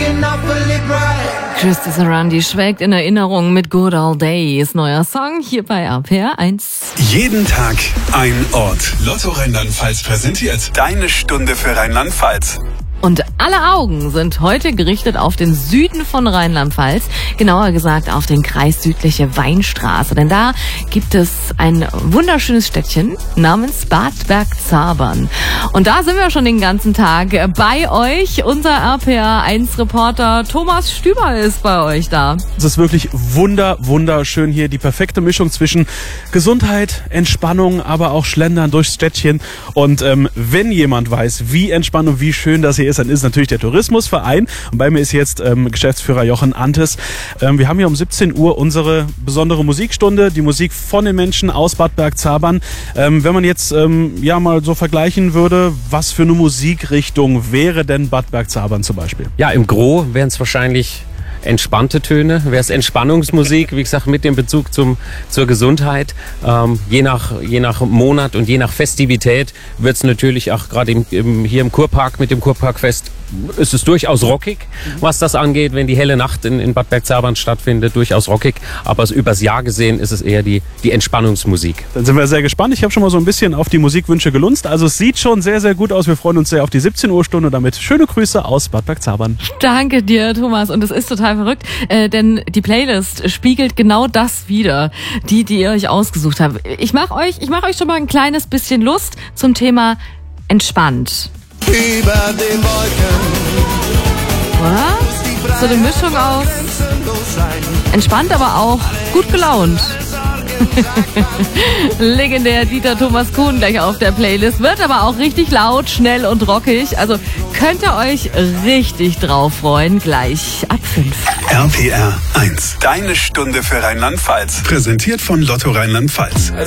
Christy Sarandi schwelgt in Erinnerung mit Good Old Days. Neuer Song hier bei RPR 1. Jeden Tag ein Ort. Lotto Rheinland-Pfalz präsentiert deine Stunde für Rheinland-Pfalz. Und alle Augen sind heute gerichtet auf den Süden von Rheinland-Pfalz, genauer gesagt auf den Kreis Südliche Weinstraße. Denn da gibt es ein wunderschönes Städtchen namens Bad Bergzabern. Und da sind wir schon den ganzen Tag bei euch. Unser RPR1-Reporter Thomas Stüber ist bei euch da. Es ist wirklich wunderschön hier. Die perfekte Mischung zwischen Gesundheit, Entspannung, aber auch Schlendern durchs Städtchen. Und wenn jemand weiß, wie entspannt und wie schön das hier ist, dann ist natürlich der Tourismusverein. Und bei mir ist jetzt Geschäftsführer Jochen Antes. Wir haben hier um 17 Uhr unsere besondere Musikstunde, die Musik von den Menschen aus Bad Bergzabern. Wenn man jetzt mal so vergleichen würde, was für eine Musikrichtung wäre denn Bad Bergzabern zum Beispiel? Ja, im Gros wären es wahrscheinlich entspannte Töne, wäre es Entspannungsmusik, wie gesagt, mit dem Bezug zur Gesundheit. Je nach Monat und je nach Festivität wird es natürlich auch gerade hier im Kurpark mit dem Kurparkfest ist es durchaus rockig, was das angeht, wenn die helle Nacht in Bad Bergzabern stattfindet, durchaus rockig. Aber übers Jahr gesehen ist es eher die Entspannungsmusik. Dann sind wir sehr gespannt. Ich habe schon mal so ein bisschen auf die Musikwünsche gelunzt. Also es sieht schon sehr gut aus. Wir freuen uns sehr auf die 17 Uhr Stunde. Damit schöne Grüße aus Bad Bergzabern. Danke dir, Thomas. Und es ist total verrückt, denn die Playlist spiegelt genau das wider, die ihr euch ausgesucht habt. Ich mach euch schon mal ein kleines bisschen Lust zum Thema entspannt. Über den Wolken. Oder? So eine Mischung aus entspannt, aber auch gut gelaunt. Legendär Dieter Thomas Kuhn gleich auf der Playlist. Wird aber auch richtig laut, schnell und rockig. Also könnt ihr euch richtig drauf freuen. Gleich ab 5. RPR 1. Deine Stunde für Rheinland-Pfalz. Präsentiert von Lotto Rheinland-Pfalz.